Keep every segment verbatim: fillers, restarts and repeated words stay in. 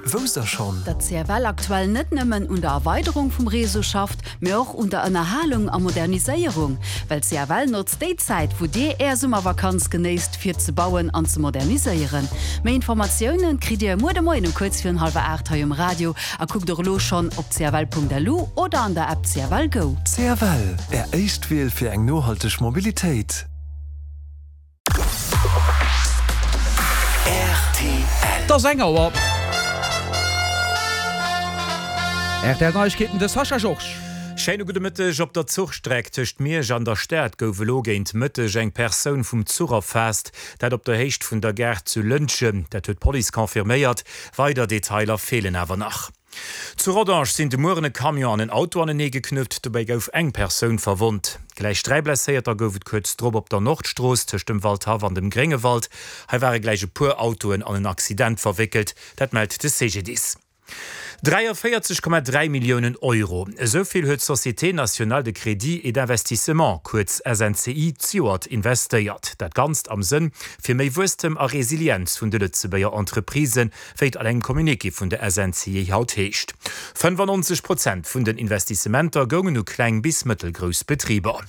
wo ist er schon? Dat C W aktuell net nimmen unter Erweiterung vom Reso schafft, mir auch unter einer Erhalung an Modernisierung, weil C W nutzt die Zeit, wo die eher Sommervakanz genießt, für zu bauen und zu modernisieren. Mehr Informationen kriegt ihr morgen morgen kurz für ein halbe acht im Radio. Er guckt doch los schon auf c w punkt d l oder an der App C W Go. C W, er echt will für eine nachhaltige Mobilität. R T L. Der Sänger war. Er der Neuigkeiten des Sascha Joch. Scheine gute Mittag op der Zugstrecke tcht mir an der Stadt gouf logent Mittag eng Person vom Zurer fest, dat op der Hecht vun der Gerd zu Lünchen, dat huet Police konfirméiert, weiter Detailer fehlen awer nach. Zu Rodange sind de morene Kamion an den Auto an den Nee geknüpft, dabei gouf eng Person verwundt. Gleich drei Blesséierter goufet kurz drop op der Nordstroos tcht dem Waldhav an dem Grengewald, ha waren gleiche pur Autoen an den Accident verwickelt, dat meldt de C G Ds. dreiundvierzig Komma drei Millionen Euro. Soviel huet Société Nationale de Crédit et d'Investissement, kurz S N C I, Ziuert investiert. Dat ganz am Sinn fir méi wustem a Resilienz vun de Lützebeier Entreprisen féit all eng Kommuniké vun der S N C I haut heescht. fünfundneunzig Prozent vun den Investissementer gongen nu kleng bis mittelgrös Betrieber.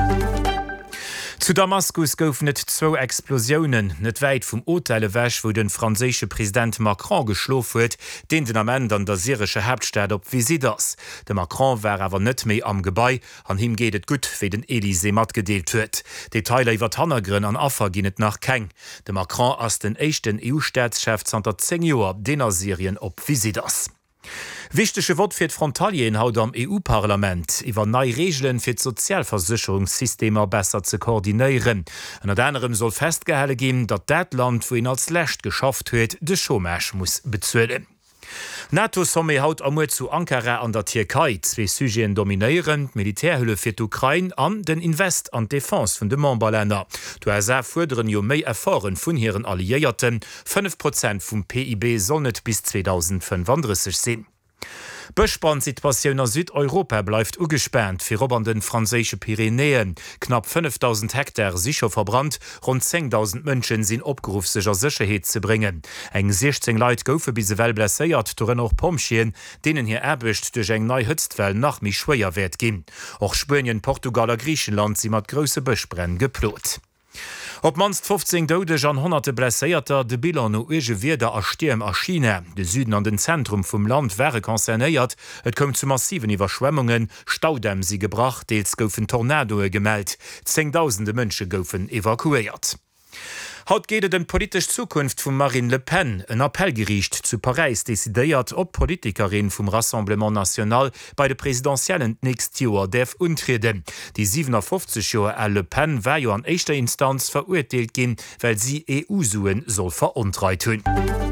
Zu Damaskus goufen net zwo Explosionen net weit vum Hotel wäch, wo den franzésche Präsident Macron geschlof huet, den den Amend an der syrische Hauptstadt op Visit ass. De Macron war awer net méi am Gebei, an him gehtet gut fir den Elysée mat gedeelt huet. Detailer iwwer Hannergrinn an Affer ginnet nach keng. De Macron ass den échten E U-Staatschef zanter zehn Joer den er Syrien op Visit ass. Wichtesche Wort fir d Frontalien haut am E U-Parlament iwwer nei Regeln fir d Sozialversicherungssystemer besser ze koordinieren. En at anderem soll festgehelle gin, dat dat Land, wo ihn als Lächt geschafft huet, de Chômage muss bezuelen. NATO-Somme haut amue zu Ankara an der Türkei, zwei Syrien dominieren, Militärhülle fir d'Ukraine an den Invest an Defense vun de Memberländer. Du er se fuderen jo méi erfahren vun hireieren Alliierten, fünf Prozent vum P I B soll net bis zweitausendfünfunddreißig sinn. Bëchspannsituatioun a Südeuropa bleifft ugespernt fir op an den franzésche Pyrenäen. Knapp fünftausend Hektar sicher verbrannt, rund zehntausend Mënschen sinn opgeruf secher Sicherheet ze bringen. Eng sechzehn Leiit goufe bise well blesséiert, doren och Pomchien, denen hier erbecht duch eng nei Hëtztwell nach mi schwéier werd ginn. Och Spönien, Portugal a Griechenland si mat grosse Bëchbrenn geplot. Op manst fünfzehn Dodech an hunderte Blesséierter de Bilan no ege Wider a Stierm a China. De Süden an den Zentrum vum Land wäre konzernéiert, et kom zu massiven Iwerschwemmungen, Staudämm sie gebracht, deels goufen Tornadoe gemeldt, zehntausende Mënsche goufen evakuiert. Haut geht den politisch Zukunft vum Marine Le Pen. Ein Appellgericht zu Paris desideiert, ob Politikerin vom Rassemblement National bei de präsidentiellen nächst Joer def untreden. Die siebenundfünfzig Jahre Le Pen war jo an echter Instanz verurteilt gin, weil sie E U-Suen soll veruntreit hunn.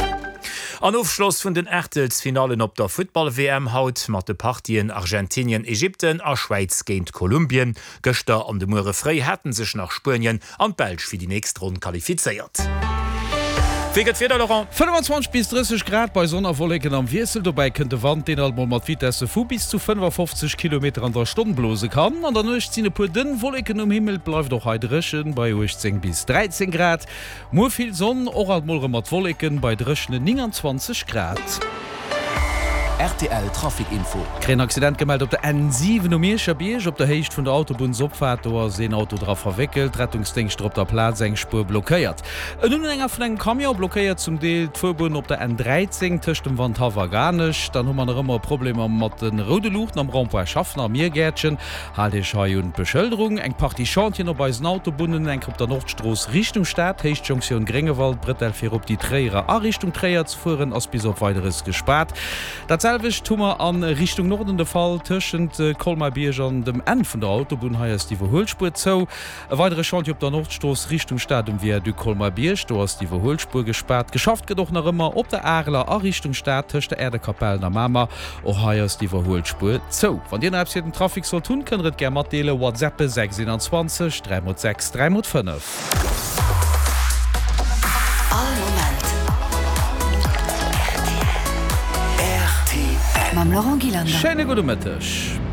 An Aufschluss vun den Ächtelsfinalen op der Football-W M haut mat de Partien Argentinien, Ägypten a Schweiz géint Kolumbien. Göster an de Mure frei hätten sech nach Spönien an Belsch fir die nächste Runde qualifiziert. fünfundzwanzig bis dreißig Grad bei Sonnerwolken am Wirsel, dabei könnte Wand den Album mat Vitesse vu bis zu fünfundfünfzig Kilometer an der Stunde blose kann. An der Nuchtzinne pu den Wolken um Himmel bleif doch heidrechen bei zehn bis dreizehn Grad. Mo viel Sonne or alt morgen mat Wolken bei dreschen neunundzwanzig Grad. R T L Trafikinfo. Kein Accident gemeldet op der N sieben um Meerscher Bierg, op der Hecht vun der Autobahnsopfahrt oder se Auto drauf verwickelt, Rettungsdienst op der Platz eng Spur blockiert. E nun enger vun eng Kamion blockiert zum Deel d'Furbun op der N dreizehn töcht dem Wand hawer garnisch, dann hummer noch immer Probleme mat den Rode Luchten am Rampo Schaffner am Meergärtchen, Haltech ha und Beschilderung, eng Party Chantien op beisen Autobunden, eng op der Nordstroos Richtung Stadt, Hecht Junction Grengewald, Brettel fir op die Träger a Richtung Träger zu fuhren, as bis auf weiteres gespart. Dat Tummer an Richtung Norden der Fall tschend äh, Kolmarbierg an dem End von der Autobahn heißt die Verholspur zo. E weitere Chantier op der Nordstoß Richtung Stadium wie du Kolmarbierg, du hast die Verholspur gesperrt. Geschafft geht doch noch immer op der Arler a Richtung Stadt töcht der Erdekapelle na Mama o heißt die Verholspur zo. Von dir ab den Trafik soll tun können gerne Matele WhatsApp sechs sechs drei sechs drei fünf. Mam Laurent Gilander. Schöne gute Mittag.